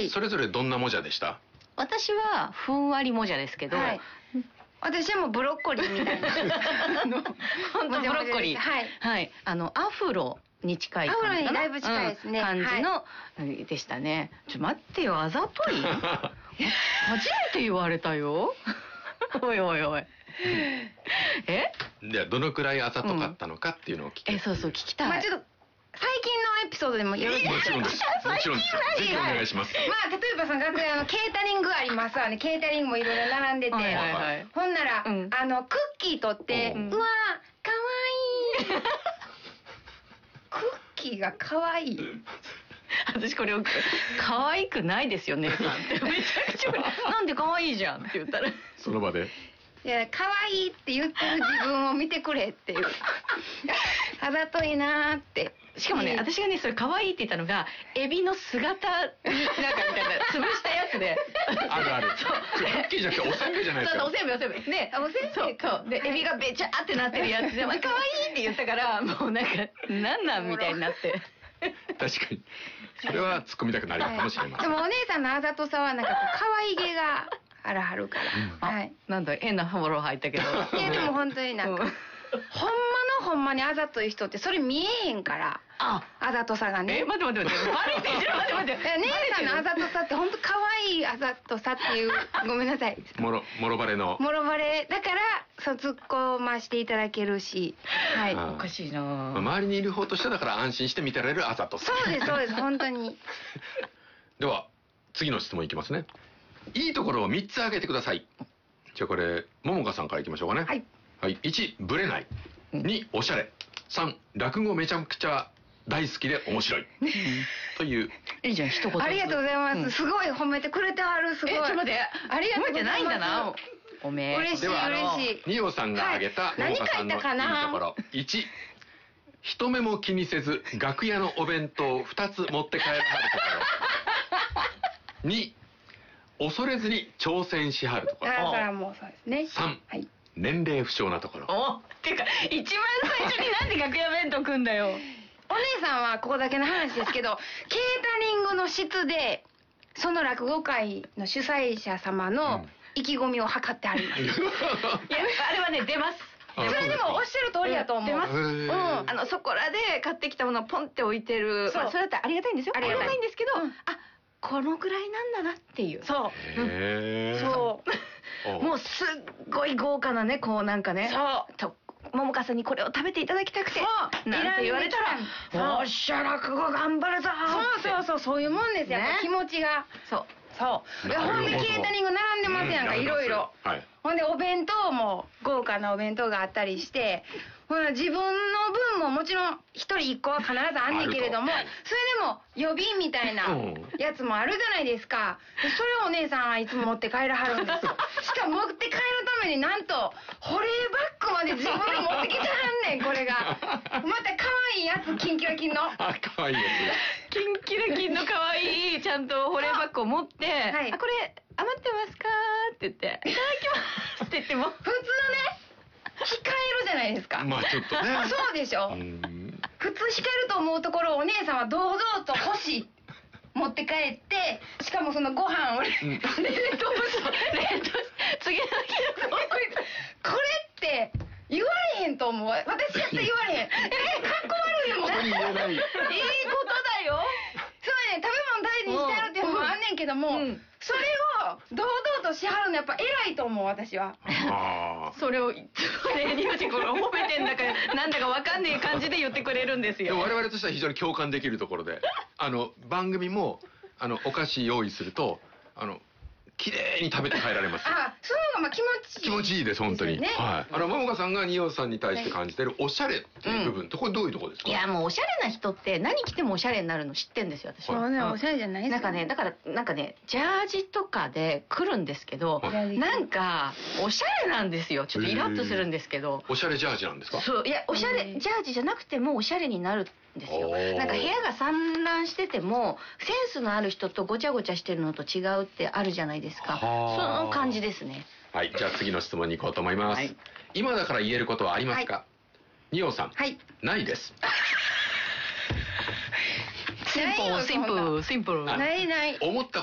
それぞれどんなもじゃでした？ 私はふんわりもじゃですけど、 私はもうブロッコリーみたいな本当ブロッコリー、はい、アフロに近い感じかな、 アフロにだいぶ近いですね、 感じのでしたね。ちょ待ってよ、あざとい初めて言われたよおいおいおいではどのくらいあざとかったのかっていうのを聞きそうそう聞きたい。 ちょっと最近のエピソードでもよろしいですか？ もちろんです。もちろんです。ぜひお願いします。 例えばその楽屋のケータリングありますわね。ケータリングもいろいろ並んでて、ほんならクッキー取ってうわーかわいいクッキーがかわいい。 私これを可愛くないですよねってめちゃくちゃなんで可愛いじゃんって言ったらその場でいや可愛いって言ってる自分を見てくれっていうあざといなーって。 しかもね、私がねそれ可愛いって言ったのがエビの姿なんかみたいな潰したやつであるある。そうクッキーじゃなくておせんべいじゃないですか。 おせんべいでおせんべいそうでエビがべちゃってなってるやつで可愛いって言ったからもうなんかなんみたいになって確かにそれは突っ込みたくなるかもしれません。 でもお姉さんのあざとさはなんか可愛げがあらはるから。 なんだ変なフォロー入ったけど。 いやでも本当になんかほんまにあざとい人ってそれ見えへんから。あざとさがね。 待ってバレてる待って姉さんのあざとさって本当可愛いあざとさっていうごめんなさい。 もろバレの。 もろバレだから突っ込ましていただけるし。 おかしいな。 周りにいる方としてだから安心して見てられるあざとさ。 そうです本当に。 では次の質問いきますね。いいところを3つ挙げてください。じゃあこれ桃香さんからいきましょうかね。はい。1ブレない。2おしゃれ。3落語めちゃくちゃ大好きで面白いという。 いいじゃん一言。 ありがとうございます。すごい褒めてくれてはる。すごい。 ちょっと待って。 ありがとうございます。 褒めてないんだな。おめえ。 嬉しい嬉しい。 二葉さんが挙げた桃香さんのいいところ。1人目も気にせず楽屋のお弁当を2つ持って帰らはるところ。2恐れずに挑戦しはるところ。 それはもうそうですね。 3年齢不詳なところ。 っていうか一番最初になんで楽屋弁当食んだよ。 お姉さんはここだけの話ですけどケータリングの質でその落語会の主催者様の意気込みを測ってあります。いやあれはね出ます。 それでもおっしゃる通りだと思う。 出ます。そこらで買ってきたものをポンって置いてる。それだったらありがたいんですよ。ありがたいんですけど、このぐらいなんだなっていう。そう。もうすっごい豪華なねこうなんかね。そう。桃香さんにこれを食べていただきたくてなんて言われたら「おっしゃ落語頑張るぞ」 そういうもんですよ。気持ちが。ほんでケータリング並んでますやんかいろいろ。ほんでお弁当も豪華なお弁当があったりしてほら自分の分ももちろん1人1個は必ずあんねんけれどもそれでも予備みたいなやつもあるじゃないですか。それをお姉さんはいつも持って帰らはるんですよ。しかも持って帰るためになんと保冷バッグまで自分で持ってきてはんねんこれが。また可愛いやつキンキラキンの。 可愛いやつ。キンキラキンの可愛いちゃんと保冷バッグを持って「これ余ってますか?」って言って「いただきます」って言っても普通のね控えるじゃないですか。 まあちょっとね。 そうでしょ。普通控えると思うところをお姉さんは堂々と欲しい持って帰ってしかもそのご飯を冷凍次の日のこれって言われへんと思う。私やったら言われへん。かっこ悪いもん。いいことだよ。そうね食べ物大事にしてあるっていうのもあんねんけども、それを堂々としはるのやっぱ偉いと思う私は。 それをリオチこれ褒めてんだかなんだかわかんねえ感じで言ってくれるんですよ。 我々としては非常に共感できるところで番組もお菓子用意すると綺麗に食べて帰られます。 その方が気持ちいい。 気持ちいいです本当に。桃香さんが二葉さんに対して感じてるおしゃれっていう部分これどういうところですか？ いやもうおしゃれな人って何着てもおしゃれになるの知ってんですよ私。 そうねおしゃれじゃないですなんかねだからなんかねジャージとかで来るんですけどなんかおしゃれなんですよ。ちょっとイラッとするんですけど。 おしゃれジャージなんですか？ そういやおしゃれジャージじゃなくてもおしゃれになるですよ。なんか部屋が散乱しててもセンスのある人とごちゃごちゃしてるのと違うってあるじゃないですか。その感じですね。 はい、じゃあ次の質問に行こうと思います。今だから言えることはありますか？二葉さん。ないです。 シンプル。 ない。 思った